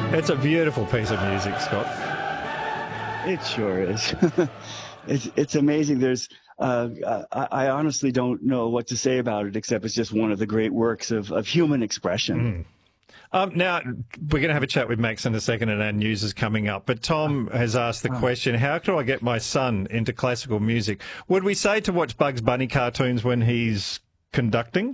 It's a beautiful piece of music, Scott. It sure is. It's amazing. I honestly don't know what to say about it, except it's just one of the great works of human expression. Now, we're going to have a chat with Max in a second, and our news is coming up. But Tom has asked the question, how can I get my son into classical music? Would we say to watch Bugs Bunny cartoons when he's conducting?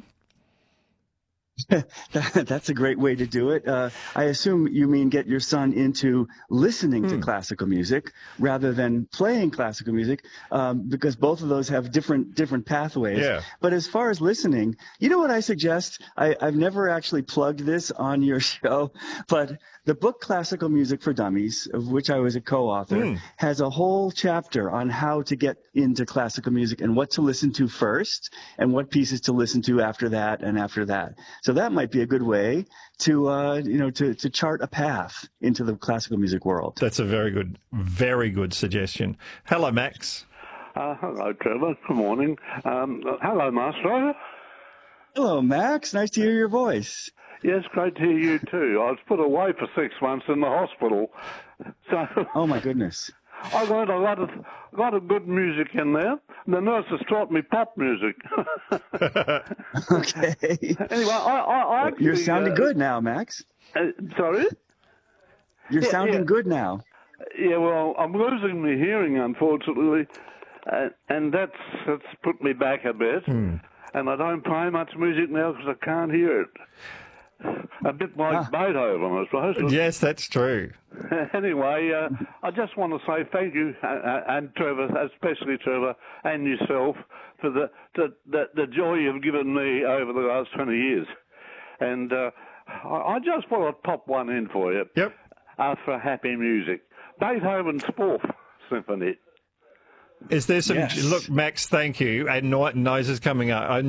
That's a great way to do it. I assume you mean get your son into listening to classical music rather than playing classical music, because both of those have different pathways. Yeah. But as far as listening, you know what I suggest? I've never actually plugged this on your show, but the book Classical Music for Dummies, of which I was a co-author, has a whole chapter on how to get into classical music and what to listen to first and what pieces to listen to after that and after that. So that might be a good way to chart a path into the classical music world. That's a very good suggestion. Hello, Max. Hello, Trevor. Good morning. Hello, Maestro. Hello, Max. Nice to hear your voice. Yes, great to hear you too. I was put away for 6 months in the hospital. So oh, my goodness. I got a lot of good music in there. The nurses taught me pop music. Okay. Anyway, I actually, you're sounding good now, Max. Sorry? You're sounding good now. Yeah, well, I'm losing my hearing, unfortunately, and that's put me back a bit. And I don't play much music now because I can't hear it. A bit like Beethoven, I suppose. Yes, that's true. Anyway, I just want to say thank you, and Trevor, especially Trevor, and yourself, for the joy you've given me over the last 20 years. And I just want to pop one in for you. Yep. For happy music. Beethoven's Fourth Symphony. Is there some... Yes. Look, Max, thank you. Our nose is coming up. Our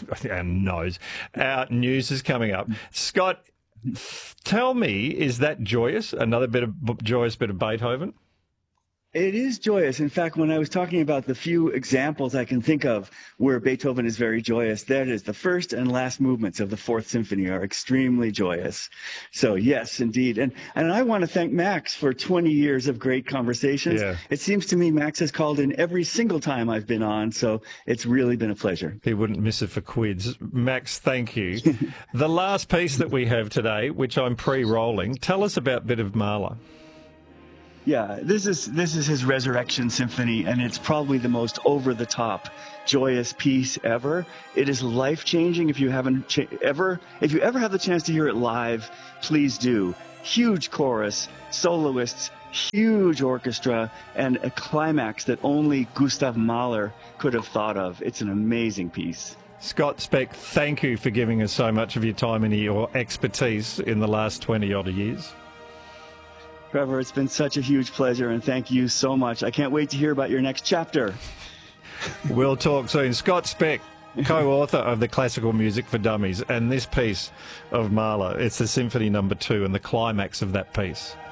news is coming up. Scott, tell me, is that joyous? Another joyous bit of Beethoven? It is joyous. In fact, when I was talking about the few examples I can think of where Beethoven is very joyous, that is the first and last movements of the Fourth Symphony are extremely joyous. So yes, indeed. And I want to thank Max for 20 years of great conversations. Yeah. It seems to me Max has called in every single time I've been on, so it's really been a pleasure. He wouldn't miss it for quids. Max, thank you. The last piece that we have today, which I'm pre-rolling, tell us about a bit of Mahler. Yeah, this is his Resurrection Symphony, and it's probably the most over-the-top, joyous piece ever. It is life-changing. If you ever have the chance to hear it live, please do. Huge chorus, soloists, huge orchestra, and a climax that only Gustav Mahler could have thought of. It's an amazing piece. Scott Speck, thank you for giving us so much of your time and your expertise in the last 20-odd years. Trevor, it's been such a huge pleasure, and thank you so much. I can't wait to hear about your next chapter. We'll talk soon. Scott Speck, co-author of the Classical Music for Dummies, and this piece of Mahler, it's the Symphony No. 2 and the climax of that piece.